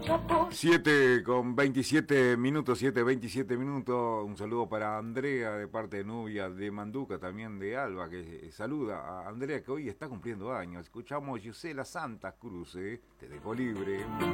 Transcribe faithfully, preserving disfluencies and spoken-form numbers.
siete con veintisiete minutos, siete veintisiete minutos. Un saludo para Andrea de parte de Nubia, de Manduca, también de Alba, que saluda a Andrea, que hoy está cumpliendo años. Escuchamos Gisela Santa Cruz, ¿eh? Te dejo libre.